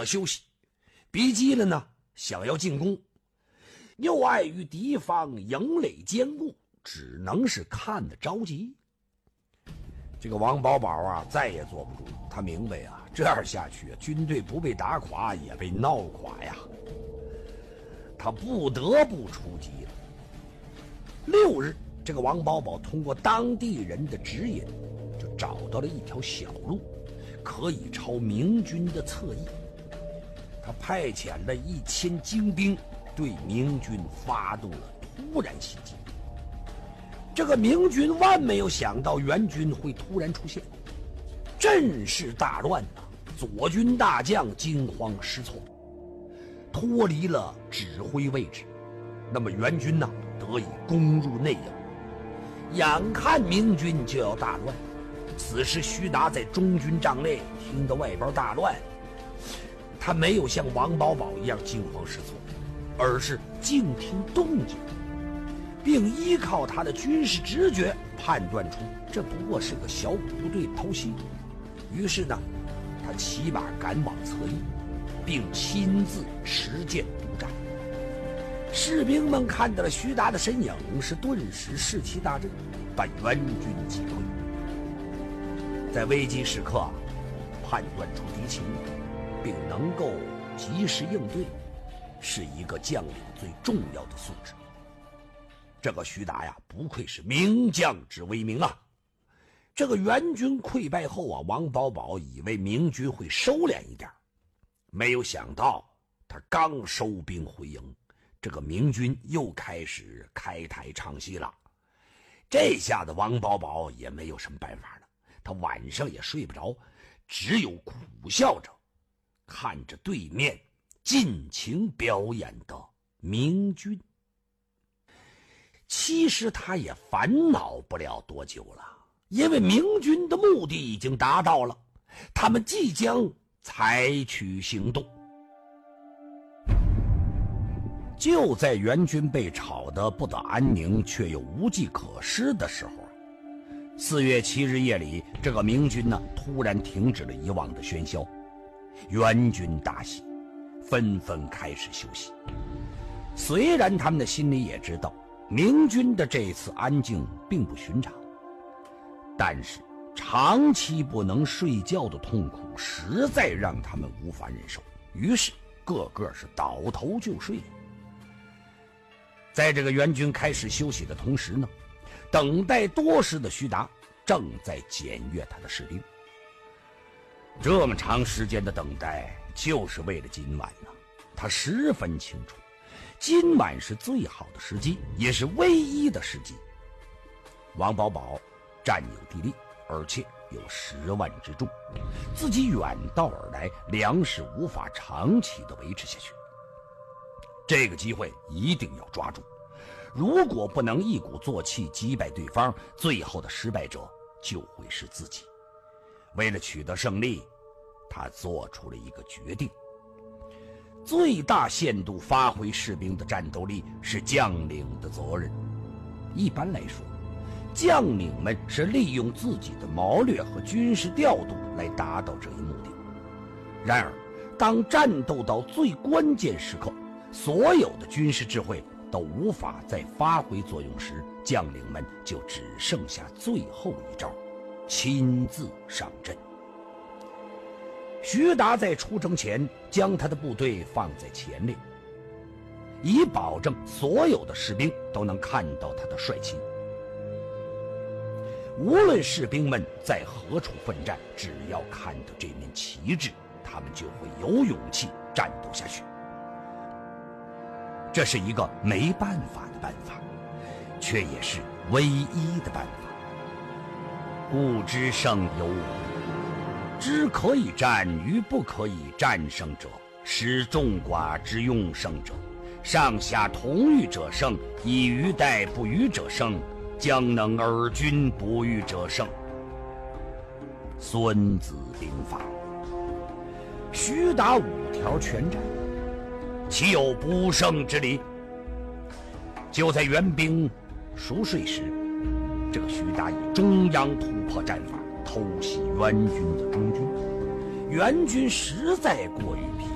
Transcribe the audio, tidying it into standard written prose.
休息，逼急了呢想要进攻，又碍于敌方营垒坚固，只能是看得着急。这个王保保啊再也坐不住了，他明白啊，这样下去军队不被打垮也被闹垮呀，他不得不出击了。6日，这个王保保通过当地人的指引，就找到了一条小路，可以朝明军的侧翼。他派遣了1000精兵对明军发动了突然袭击。这个明军万没有想到援军会突然出现，阵势大乱啊！左军大将惊慌失措，脱离了指挥位置。那么援军呢，得以攻入内营。眼看明军就要大乱，此时徐达在中军帐内听得外边大乱，他没有像王保保一样惊慌失措，而是静听动静，并依靠他的军事直觉判断出这不过是个小部队偷袭。于是呢，他骑马赶往侧翼，并亲自持剑督战。士兵们看到了徐达的身影，是顿时士气大振，把援军击溃。在危急时刻判断出敌情，并能够及时应对，是一个将领最重要的素质。这个徐达呀，不愧是名将之威名啊！这个援军溃败后啊，王保保以为明军会收敛一点，没有想到他刚收兵回营，这个明军又开始开台唱戏了。这下子王保保也没有什么办法了，他晚上也睡不着，只有苦笑着看着对面尽情表演的明军。其实他也烦恼不了多久了，因为明军的目的已经达到了，他们即将采取行动。就在援军被吵得不得安宁，却又无计可施的时候，4月7日夜里，这个明军呢突然停止了以往的喧嚣，援军大喜，纷纷开始休息。虽然他们的心里也知道明军的这次安静并不寻常，但是长期不能睡觉的痛苦实在让他们无法忍受，于是个个是倒头就睡。在这个援军开始休息的同时呢，等待多时的徐达正在检阅他的士兵。这么长时间的等待就是为了今晚呢，他十分清楚今晚是最好的时机，也是唯一的时机。王保保占有地利，而且有10万之众，自己远道而来，粮食无法长期的维持下去。这个机会一定要抓住，如果不能一鼓作气击败对方，最后的失败者就会是自己。为了取得胜利，他做出了一个决定：最大限度发挥士兵的战斗力是将领的责任。一般来说，将领们是利用自己的谋略和军事调度来达到这一目的。然而，当战斗到最关键时刻，所有的军事智慧都无法再发挥作用时，将领们就只剩下最后一招：亲自上阵。徐达在出征前将他的部队放在前列，以保证所有的士兵都能看到他的帅气。无论士兵们在何处奋战，只要看到这面旗帜，他们就会有勇气战斗下去。这是一个没办法的办法，却也是唯一的办法。故知胜有五，知可以战与不可以战胜者，使众寡之用胜者，上下同欲者胜，以愚待不愚者胜，将能尔君不欲者胜。孙子兵法。徐达5条全战，岂有不胜之理？就在援兵熟睡时，这个徐达以中央突破战法偷袭援军的中军，援军实在过于